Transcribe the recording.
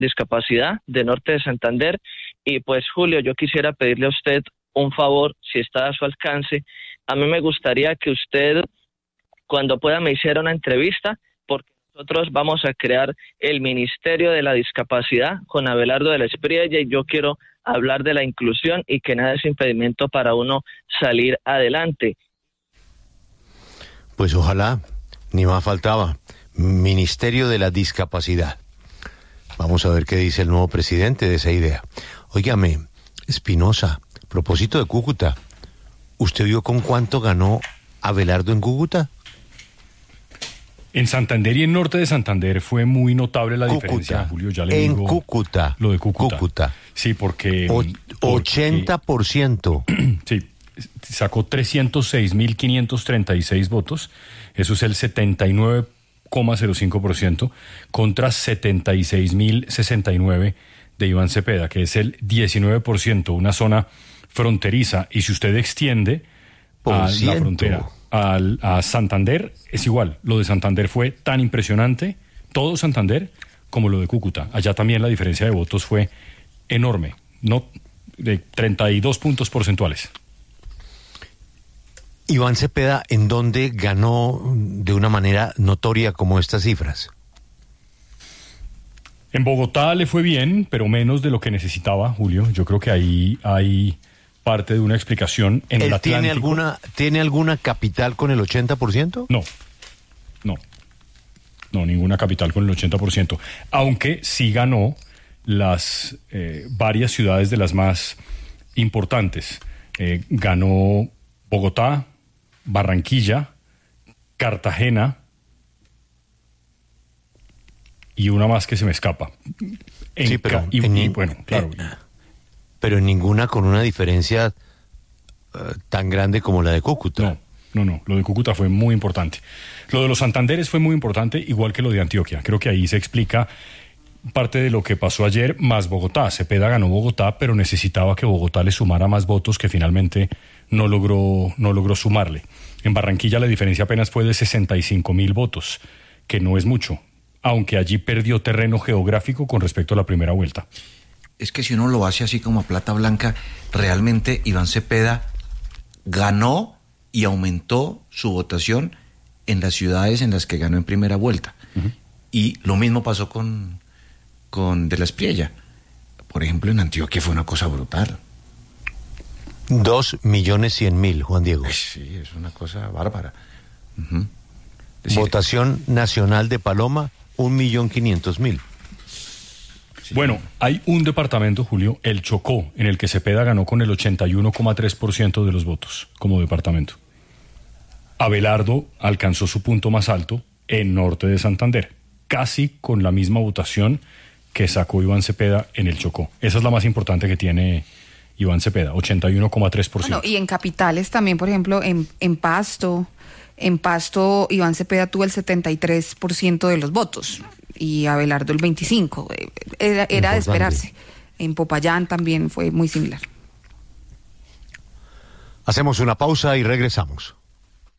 Discapacidad de Norte de Santander. Y pues, Julio, yo quisiera pedirle a usted un favor, si está a su alcance. A mí me gustaría que usted, cuando pueda, me hiciera una entrevista, porque nosotros vamos a crear el Ministerio de la Discapacidad con Abelardo de la Espriella, y yo quiero hablar de la inclusión y que nada es impedimento para uno salir adelante. Pues ojalá, ni más faltaba. Ministerio de la Discapacidad. Vamos a ver qué dice el nuevo presidente de esa idea. Óigame, Espinosa, a propósito de Cúcuta, ¿usted vio con cuánto ganó Abelardo en Cúcuta? En Santander y en Norte de Santander fue muy notable la diferencia, Julio. Ya le digo. En Cúcuta. Lo de Cúcuta. Sí, porque... 80%. Sí, sacó 306.536 votos. Eso es el 79,05% contra 76.069 de Iván Cepeda, que es el 19%, una zona fronteriza. Y si usted extiende a la frontera a Santander, es igual. Lo de Santander fue tan impresionante, todo Santander, como lo de Cúcuta. Allá también la diferencia de votos fue enorme, no de 32 puntos porcentuales. Iván Cepeda, ¿en dónde ganó de una manera notoria como estas cifras? En Bogotá le fue bien, pero menos de lo que necesitaba, Julio. Yo creo que ahí hay parte de una explicación. En el Atlántico. ¿Tiene alguna capital con el 80%? No, ninguna capital con el 80%. Aunque sí ganó las varias ciudades de las más importantes. Ganó Bogotá, Barranquilla, Cartagena y una más que se me escapa. Pero en ninguna con una diferencia tan grande como la de Cúcuta. No, lo de Cúcuta fue muy importante. Lo de los Santanderes fue muy importante, igual que lo de Antioquia. Creo que ahí se explica parte de lo que pasó ayer, más Bogotá. Cepeda ganó Bogotá, pero necesitaba que Bogotá le sumara más votos, que finalmente no logró sumarle. En Barranquilla la diferencia apenas fue de 65.000 votos, que no es mucho, aunque allí perdió terreno geográfico con respecto a la primera vuelta. Es que si uno lo hace así como a plata blanca, realmente Iván Cepeda ganó y aumentó su votación en las ciudades en las que ganó en primera vuelta. Uh-huh. Y lo mismo pasó con De la Espriella. Por ejemplo, en Antioquia fue una cosa brutal. 2.100.000, Juan Diego. Sí, es una cosa bárbara. Uh-huh. Votación nacional de Paloma, 1.500.000. Sí. Bueno, hay un departamento, Julio, el Chocó, en el que Cepeda ganó con el 81,3% de los votos como departamento. Abelardo alcanzó su punto más alto en Norte de Santander, casi con la misma votación que sacó Iván Cepeda en el Chocó. Esa es la más importante que tiene Iván Cepeda, 81,3%. Bueno, y en capitales también, por ejemplo, en Pasto, Iván Cepeda tuvo el 73% de los votos y Abelardo el 25%. Era de esperarse. En Popayán también fue muy similar. Hacemos una pausa y regresamos.